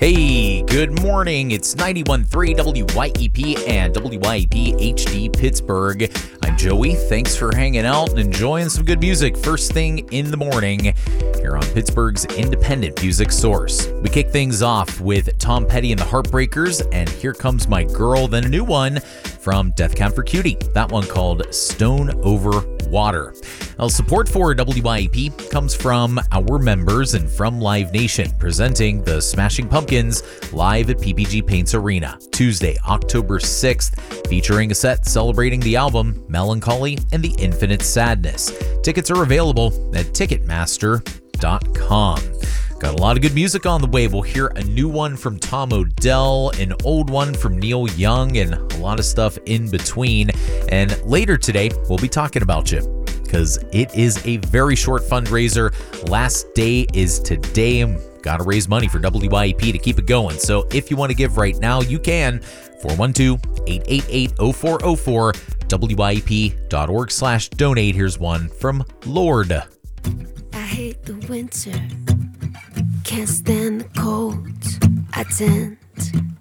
Hey, good morning. It's 91.3 WYEP and WYEP HD Pittsburgh. I'm Joey. Thanks for hanging out and enjoying some good music first thing in the morning here on Pittsburgh's independent music source. We kick things off with Tom Petty and the Heartbreakers, and Here Comes My Girl, then a new one from Death Cab for Cutie, that one called Stone Over Water. Now, support for WYEP comes from our members and from Live Nation, presenting the Smashing Pumpkins live at PPG Paints Arena, Tuesday, October 6th, featuring a set celebrating the album Melancholy and the Infinite Sadness. Tickets are available at Ticketmaster.com. Got a lot of good music on the way. We'll hear a new one from Tom Odell, an old one from Neil Young, and a lot of stuff in between. And later today, we'll be talking about you because it is a very short fundraiser. Last day is today. Got to raise money for WYEP to keep it going. So if you want to give right now, you can. 412-888-0404, WYEP.org/donate. Here's one from Lord. I hate the winter. Can't stand the cold. I tend